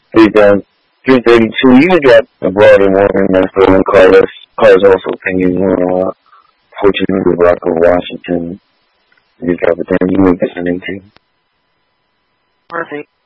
3,000, 332. You can drop a broader one, and that's the one Carlos also pinging on 1400 Rocco, Washington. You drop it down, you make this an 18. Perfect.